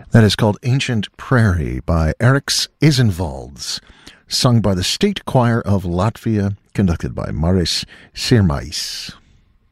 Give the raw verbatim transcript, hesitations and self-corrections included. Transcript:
That is called Ancient Prairie by Eriks Isenvalds, sung by the State Choir of Latvia, conducted by Maris Sirmais.